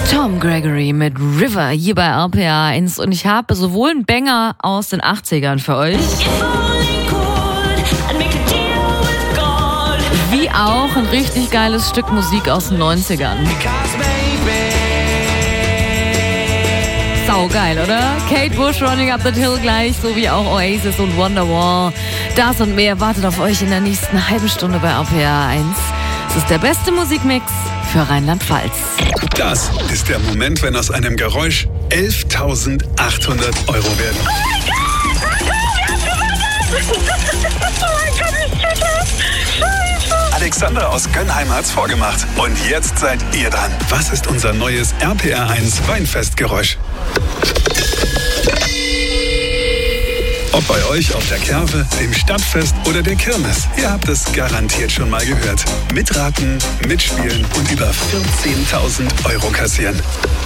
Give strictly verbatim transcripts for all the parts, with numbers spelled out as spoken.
Tom Gregory mit River hier bei R P R eins und ich habe sowohl einen Banger aus den achtzigern für euch, wie auch ein richtig geiles Stück Musik aus den neunzigern. Saugeil, oder? Kate Bush, Running Up That Hill gleich, sowie auch Oasis und Wonderwall. Das und mehr wartet auf euch in der nächsten halben Stunde bei R P R eins. Es ist der beste Musikmix für Rheinland-Pfalz. Das ist der Moment, wenn aus einem Geräusch elftausendachthundert Euro werden. Oh mein Gott! Oh mein Gott, ich Scheiße! Alexandra aus Gönnheim hat's vorgemacht. Und jetzt seid ihr dran. Was ist unser neues R P R eins Weinfestgeräusch? Ob bei euch auf der Kerwe, dem Stadtfest oder der Kirmes. Ihr habt es garantiert schon mal gehört. Mitraten, mitspielen und über vierzehntausend Euro kassieren.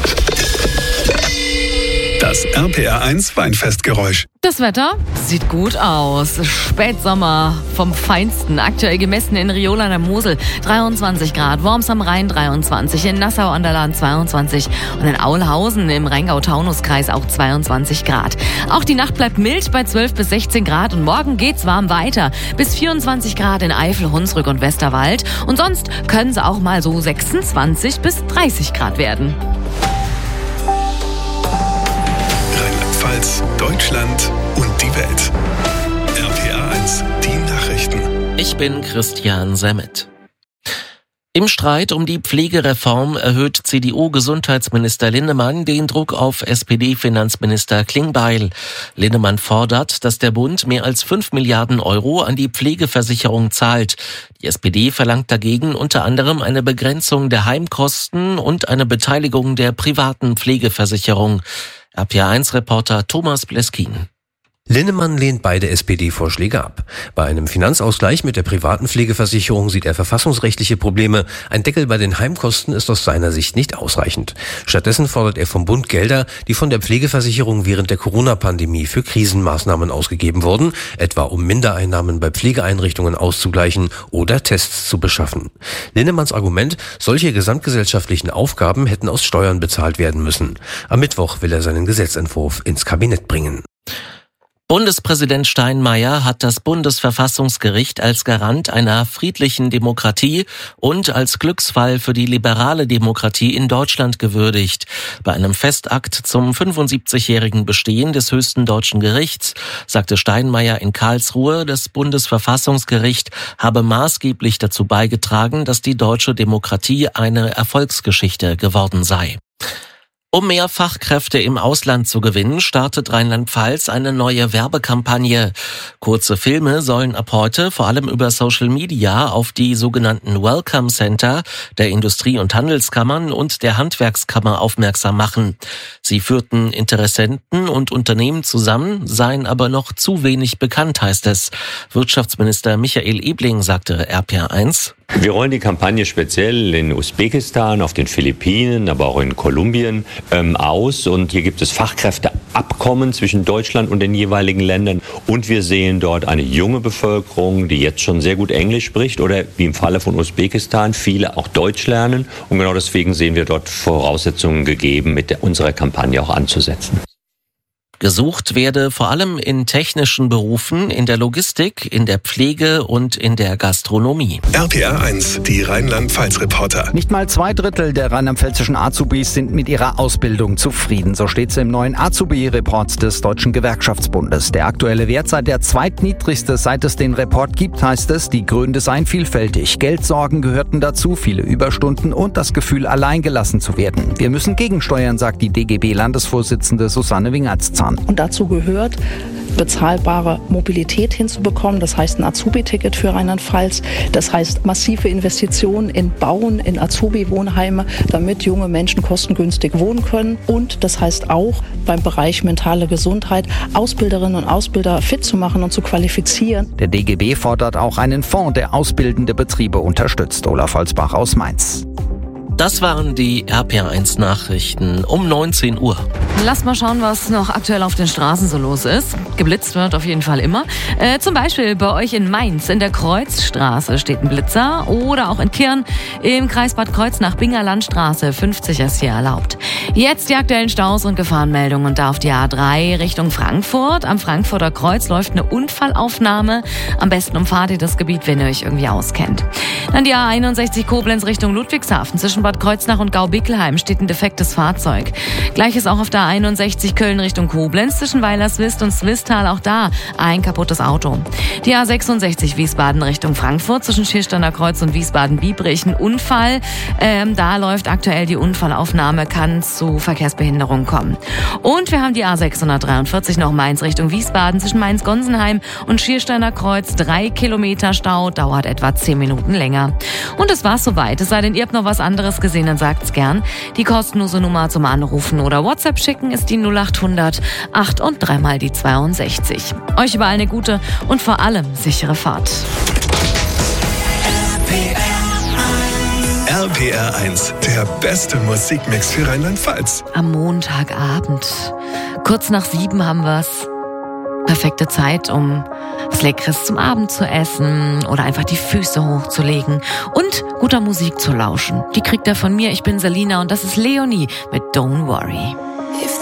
Das R P R eins Weinfestgeräusch. Das Wetter sieht gut aus. Spätsommer vom Feinsten. Aktuell gemessen in Riola an der Mosel dreiundzwanzig Grad, Worms am Rhein dreiundzwanzig, in Nassau an der Lahn zweiundzwanzig und in Aulhausen im Rheingau-Taunus-Kreis auch zweiundzwanzig Grad. Auch die Nacht bleibt mild bei zwölf bis sechzehn Grad und morgen geht's warm weiter. Bis vierundzwanzig Grad in Eifel, Hunsrück und Westerwald. Und sonst können sie auch mal so sechsundzwanzig bis dreißig Grad werden. Deutschland und die Welt. R P R eins, die Nachrichten. Ich bin Christian Semmet. Im Streit um die Pflegereform erhöht C D U-Gesundheitsminister Linnemann den Druck auf S P D-Finanzminister Klingbeil. Linnemann fordert, dass der Bund mehr als fünf Milliarden Euro an die Pflegeversicherung zahlt. Die S P D verlangt dagegen unter anderem eine Begrenzung der Heimkosten und eine Beteiligung der privaten Pflegeversicherung. R P R eins-Reporter Thomas Bleskin. Linnemann lehnt beide S P D-Vorschläge ab. Bei einem Finanzausgleich mit der privaten Pflegeversicherung sieht er verfassungsrechtliche Probleme. Ein Deckel bei den Heimkosten ist aus seiner Sicht nicht ausreichend. Stattdessen fordert er vom Bund Gelder, die von der Pflegeversicherung während der Corona-Pandemie für Krisenmaßnahmen ausgegeben wurden, etwa um Mindereinnahmen bei Pflegeeinrichtungen auszugleichen oder Tests zu beschaffen. Linnemanns Argument, solche gesamtgesellschaftlichen Aufgaben hätten aus Steuern bezahlt werden müssen. Am Mittwoch will er seinen Gesetzentwurf ins Kabinett bringen. Bundespräsident Steinmeier hat das Bundesverfassungsgericht als Garant einer friedlichen Demokratie und als Glücksfall für die liberale Demokratie in Deutschland gewürdigt. Bei einem Festakt zum fünfundsiebzigjährigen Bestehen des höchsten deutschen Gerichts sagte Steinmeier in Karlsruhe, das Bundesverfassungsgericht habe maßgeblich dazu beigetragen, dass die deutsche Demokratie eine Erfolgsgeschichte geworden sei. Um mehr Fachkräfte im Ausland zu gewinnen, startet Rheinland-Pfalz eine neue Werbekampagne. Kurze Filme sollen ab heute vor allem über Social Media auf die sogenannten Welcome Center der Industrie- und Handelskammern und der Handwerkskammer aufmerksam machen. Sie führten Interessenten und Unternehmen zusammen, seien aber noch zu wenig bekannt, heißt es. Wirtschaftsminister Michael Ebling sagte R P R eins. Wir rollen die Kampagne speziell in Usbekistan, auf den Philippinen, aber auch in Kolumbien ähm, aus. Und hier gibt es Fachkräfteabkommen zwischen Deutschland und den jeweiligen Ländern. Und wir sehen dort eine junge Bevölkerung, die jetzt schon sehr gut Englisch spricht oder wie im Falle von Usbekistan viele auch Deutsch lernen. Und genau deswegen sehen wir dort Voraussetzungen gegeben, mit der, unserer Kampagne auch anzusetzen. Gesucht werde vor allem in technischen Berufen, in der Logistik, in der Pflege und in der Gastronomie. R P R eins, die Rheinland-Pfalz-Reporter. Nicht mal zwei Drittel der rheinland-pfälzischen Azubis sind mit ihrer Ausbildung zufrieden. So steht es im neuen Azubi-Report des Deutschen Gewerkschaftsbundes. Der aktuelle Wert sei der zweitniedrigste, seit es den Report gibt, heißt es. Die Gründe seien vielfältig. Geldsorgen gehörten dazu, viele Überstunden und das Gefühl, alleingelassen zu werden. Wir müssen gegensteuern, sagt die D G B-Landesvorsitzende Susanne Wingertszahn. Und dazu gehört, bezahlbare Mobilität hinzubekommen. Das heißt ein Azubi-Ticket für Rheinland-Pfalz. Das heißt massive Investitionen in Bauen, in Azubi-Wohnheime, damit junge Menschen kostengünstig wohnen können. Und das heißt auch beim Bereich mentale Gesundheit Ausbilderinnen und Ausbilder fit zu machen und zu qualifizieren. Der D G B fordert auch einen Fonds, der ausbildende Betriebe unterstützt. Olaf Holzbach aus Mainz. Das waren die R P R eins Nachrichten um neunzehn Uhr. Lass mal schauen, was noch aktuell auf den Straßen so los ist. Geblitzt wird auf jeden Fall immer. Äh, zum Beispiel bei euch in Mainz in der Kreuzstraße steht ein Blitzer. Oder auch in Kirn im Kreis Bad Kreuznach, Binger Landstraße, fünfzig ist hier erlaubt. Jetzt die aktuellen Staus und Gefahrenmeldungen. Und da auf die A drei Richtung Frankfurt. Am Frankfurter Kreuz läuft eine Unfallaufnahme. Am besten umfahrt ihr das Gebiet, wenn ihr euch irgendwie auskennt. Dann die A einundsechzig Koblenz Richtung Ludwigshafen. Zwischen Bad Kreuznach und Gau-Bickelheim steht ein defektes Fahrzeug. Gleiches auch auf der A einundsechzig Köln Richtung Koblenz. Zwischen Weilerswist und Swisttal auch da ein kaputtes Auto. Die A sechsundsechzig Wiesbaden Richtung Frankfurt. Zwischen Schiersteiner Kreuz und Wiesbaden-Biebrich ein Unfall. Ähm, da läuft aktuell die Unfallaufnahme, kann zu Verkehrsbehinderung kommen. Und wir haben die A sechshundertdreiundvierzig noch Mainz Richtung Wiesbaden. Zwischen Mainz-Gonsenheim und Schiersteiner Kreuz drei Kilometer Stau. Dauert etwa zehn Minuten länger. Und das war's soweit. Es sei denn, ihr habt noch was anderes gesehen, dann sagt's gern. Die kostenlose Nummer zum Anrufen oder WhatsApp schicken ist die null acht hundert acht und dreimal die zweiundsechzig. Euch überall eine gute und vor allem sichere Fahrt. R P R eins, der beste Musikmix für Rheinland-Pfalz. Am Montagabend, kurz nach sieben haben wir's. Perfekte Zeit, um was Leckeres zum Abend zu essen oder einfach die Füße hochzulegen und guter Musik zu lauschen. Die kriegt ihr von mir. Ich bin Selina und das ist Leonie mit Don't Worry.